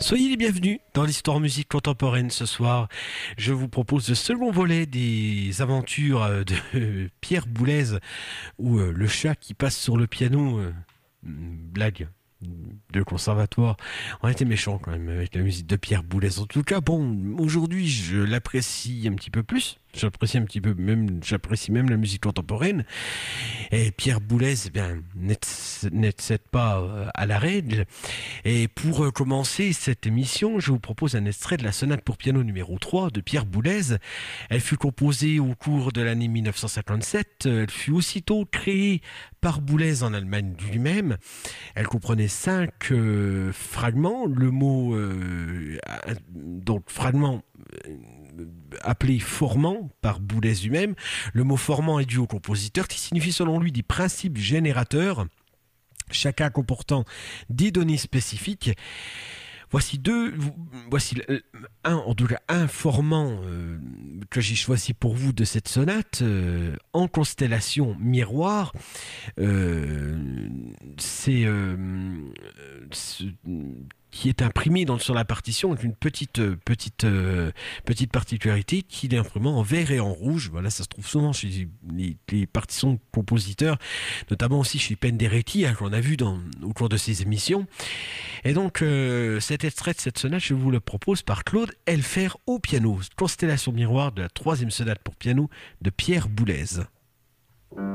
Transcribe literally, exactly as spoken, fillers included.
Soyez les bienvenus dans l'histoire musique contemporaine ce soir. Je vous propose le second volet des aventures euh, de Pierre Boulez, où euh, le chat qui passe sur le piano, euh, blague de conservatoire. On a été méchant quand même avec la musique de Pierre Boulez. En tout cas, bon, aujourd'hui, je l'apprécie un petit peu plus. J'apprécie un petit peu, même, j'apprécie même la musique contemporaine. Et Pierre Boulez, eh bien, n'excède pas euh, à la règle. Et pour euh, commencer cette émission, je vous propose un extrait de la sonate pour piano numéro trois de Pierre Boulez. Elle fut composée au cours de l'année mille neuf cent cinquante-sept. Elle fut aussitôt créée par Boulez en Allemagne lui-même. Elle comprenait cinq euh, fragments. Le mot, euh, donc fragment euh, appelé formant par Boulez lui-même. Le mot formant est dû au compositeur qui signifie selon lui des principes générateurs, chacun comportant des données spécifiques. Voici deux, voici un, en tout cas un formant euh, que j'ai choisi pour vous de cette sonate euh, en constellation miroir. Euh, c'est euh, qui est imprimé dans, sur la partition avec une petite petite euh, petite particularité qu'il est imprimé en vert et en rouge. Voilà, ça se trouve souvent chez les, les partitions de compositeurs, notamment aussi chez Penderecki, hein, qu'on a vu dans, au cours de ces émissions. Et donc euh, cet extrait de cette sonate, je vous le propose par Claude Elfer au piano, constellation miroir de la troisième sonate pour piano de Pierre Boulez.